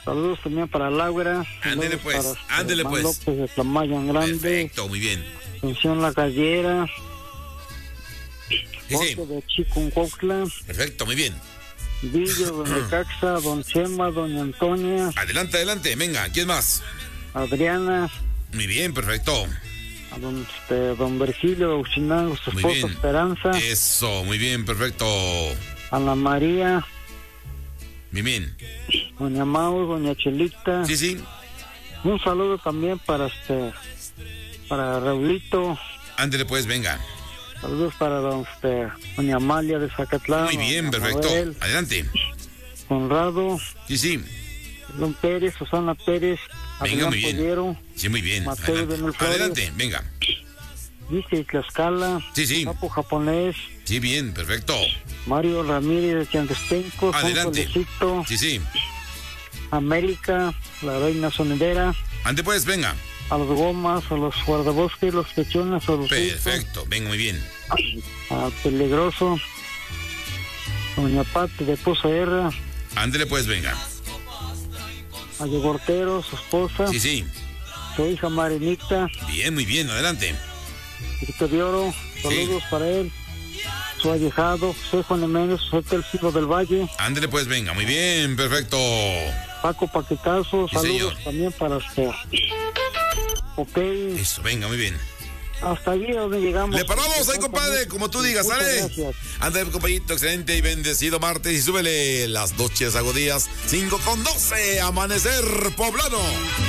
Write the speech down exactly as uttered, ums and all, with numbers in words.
Saludos también para Laura. Ándele pues, para ándele Germán pues. López de Tamayan Grande. Perfecto, muy bien. Atención La Gallera. Sí, Jorge sí. de Chiconcuautla. Perfecto, muy bien. Villo, don Necaxa, don Chema, doña Antonia. Adelante, adelante, venga, ¿quién más? Adriana. Muy bien, perfecto. A don, este, don Virgilio Uchinango, su Muy esposa bien. Esperanza. Eso, muy bien, perfecto. Ana María. Muy bien. Doña Mau, doña Chelita. Sí, sí. Un saludo también para este, para Raulito. Ándele pues, venga. Saludos para don, este, doña Amalia de Zacatlán. Muy bien, don perfecto. Abel, Adelante. Conrado, Sí, sí. don Pérez, Susana Pérez. Venga, Adrián muy bien. Pollero, Sí, muy bien. Mateo de Adelante, Mil Flores. adelante, venga. Dice Tlaxcala. Sí, sí. Papo Japonés. Sí, bien, perfecto. Mario Ramírez de Chantestenco. Adelante. Solecito, Sí, sí. América, la reina sonidera. Ande pues, venga. A los Gomas, a los guardabosques, los pechones, a los Perfecto, venga, muy bien. a Peligroso, doña Pati de Poza Herra, Ándele pues, venga. a Yogortero, su esposa, Sí, sí. su hija Marinita, Bien, muy bien, adelante. Víctor de Oro, saludos para él, su allejado, José Juan Jiménez, José El Fijo del Valle, Ándele pues, venga, muy bien, perfecto. Paco Paquetazo, Sí, saludos señor. también para usted. Ok, Eso, venga, muy bien. hasta allí donde llegamos. Le paramos ahí, compadre, como tú digas, Muchas ¿sale? gracias. Ándale, compañito, excelente y bendecido martes. Y súbele las noches agodías, cinco con doce, amanecer poblano.